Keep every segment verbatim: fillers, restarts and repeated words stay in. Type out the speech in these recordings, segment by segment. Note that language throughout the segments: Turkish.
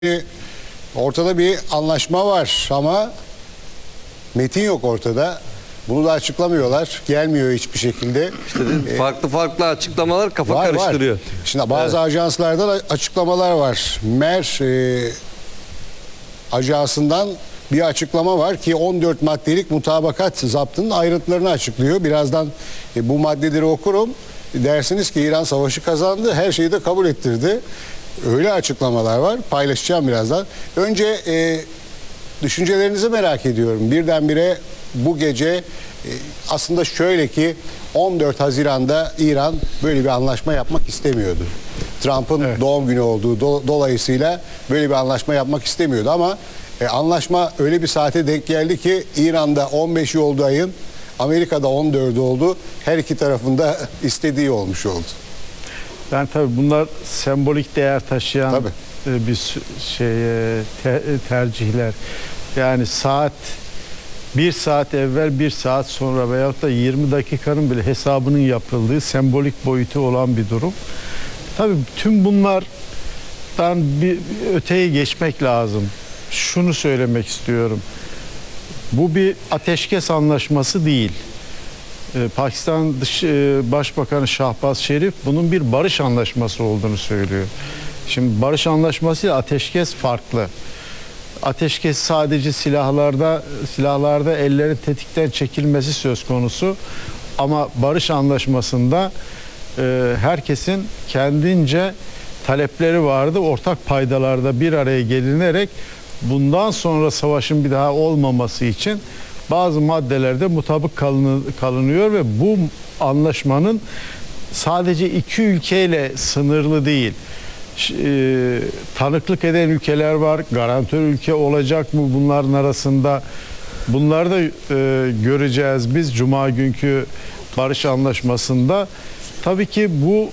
Ortada bir anlaşma var ama metin yok ortada. Bunu da açıklamıyorlar. Gelmiyor hiçbir şekilde. İşte ee, farklı farklı açıklamalar kafa var, karıştırıyor. Var. Şimdi bazı evet. ajanslarda da açıklamalar var. Mer e, ajansından bir açıklama var ki on dört maddelik mutabakat zaptının ayrıntılarını açıklıyor. Birazdan e, bu maddeleri okurum. Dersiniz ki İran savaşı kazandı. Her şeyi de kabul ettirdi. Öyle açıklamalar var. Paylaşacağım birazdan. Önce e, düşüncelerinizi merak ediyorum. Birdenbire bu gece e, aslında şöyle ki on dört Haziran'da İran böyle bir anlaşma yapmak istemiyordu. Trump'ın evet. doğum günü olduğu do, dolayısıyla böyle bir anlaşma yapmak istemiyordu ama e, anlaşma öyle bir saate denk geldi ki İran'da on beşi oldu ayın, Amerika'da on dördü oldu. Her iki tarafında istediği olmuş oldu. Yani tabii bunlar sembolik değer taşıyan tabii. bir şey te, tercihler. Yani saat bir saat evvel, bir saat sonra veyahut da yirmi dakikanın bile hesabının yapıldığı sembolik boyutu olan bir durum. Tabii tüm bunlardan bir öteye geçmek lazım. Şunu söylemek istiyorum. Bu bir ateşkes anlaşması değil. Ee, Pakistan Dış, e, Başbakanı Şahbaz Şerif bunun bir barış anlaşması olduğunu söylüyor. Şimdi barış anlaşması ile ateşkes farklı. Ateşkes sadece silahlarda silahlarda ellerin tetikten çekilmesi söz konusu. Ama barış anlaşmasında e, herkesin kendince talepleri vardı. Ortak paydalarda bir araya gelinerek bundan sonra savaşın bir daha olmaması için bazı maddelerde mutabık kalınıyor ve bu anlaşmanın sadece iki ülkeyle sınırlı değil. E, tanıklık eden ülkeler var, garantör ülke olacak mı bunların arasında? Bunları da e, göreceğiz biz Cuma günkü barış anlaşmasında. Tabii ki bu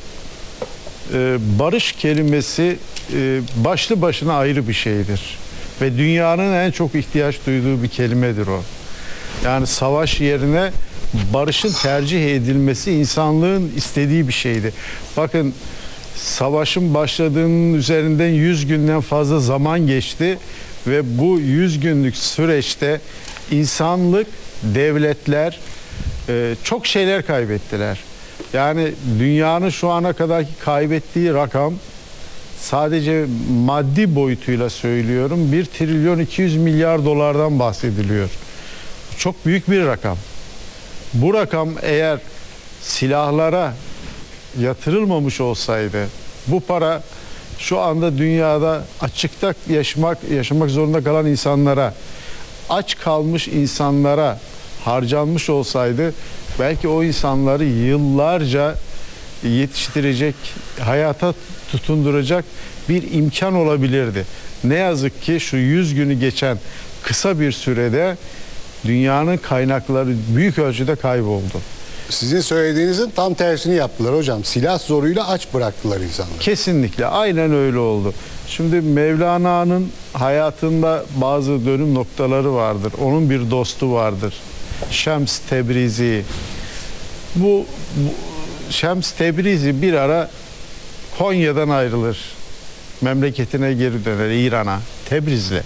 e, barış kelimesi e, başlı başına ayrı bir şeydir. Ve dünyanın en çok ihtiyaç duyduğu bir kelimedir o. Yani savaş yerine barışın tercih edilmesi insanlığın istediği bir şeydi. Bakın savaşın başladığının üzerinden yüz günden fazla zaman geçti ve bu yüz günlük süreçte insanlık, devletler e, çok şeyler kaybettiler. Yani dünyanın şu ana kadarki kaybettiği rakam sadece maddi boyutuyla söylüyorum bir trilyon iki yüz milyar dolardan bahsediliyor. Çok büyük bir rakam. Bu rakam eğer silahlara yatırılmamış olsaydı bu para şu anda dünyada açıkta yaşamak yaşamak zorunda kalan insanlara, aç kalmış insanlara harcanmış olsaydı belki o insanları yıllarca yetiştirecek, hayata tutunduracak bir imkan olabilirdi. Ne yazık ki şu yüz günü geçen kısa bir sürede dünyanın kaynakları büyük ölçüde kayboldu. Sizin söylediğinizin tam tersini yaptılar hocam. Silah zoruyla aç bıraktılar insanları. Kesinlikle. Aynen öyle oldu. Şimdi Mevlana'nın hayatında bazı dönüm noktaları vardır. Onun bir dostu vardır. Şems Tebrizi. Bu, bu Şems Tebrizi bir ara Konya'dan ayrılır. Memleketine geri döner, İran'a, Tebriz'le.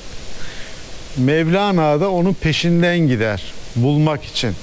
Mevlana da onun peşinden gider bulmak için.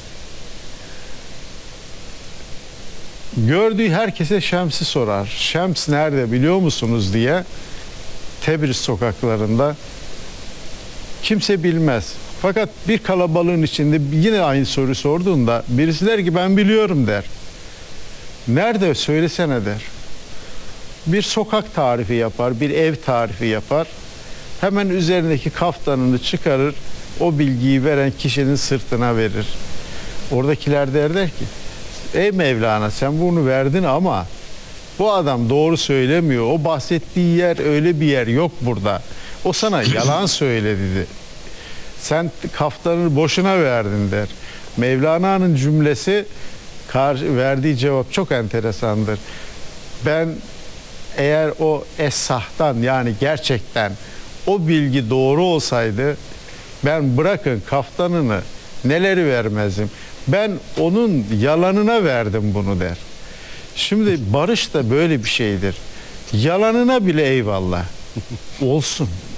Gördüğü herkese Şems'i sorar. Şems nerede biliyor musunuz diye Tebriz sokaklarında. Kimse bilmez. Fakat bir kalabalığın içinde yine aynı soruyu sorduğunda birisi der ki ben biliyorum der. Nerede söylesene der. Bir sokak tarifi yapar, bir ev tarifi yapar. Hemen üzerindeki kaftanını çıkarır, o bilgiyi veren kişinin sırtına verir. Oradakiler derler ki, ey Mevlana sen bunu verdin ama bu adam doğru söylemiyor. O bahsettiği yer öyle bir yer yok burada. O sana yalan söyledi. Sen kaftanını boşuna verdin der. Mevlana'nın cümlesi, karşı verdiği cevap çok enteresandır. Ben eğer o esahtan yani gerçekten o bilgi doğru olsaydı ben bırakın kaftanını neleri vermezdim. Ben onun yalanına verdim bunu der. Şimdi barış da böyle bir şeydir. Yalanına bile eyvallah. Olsun.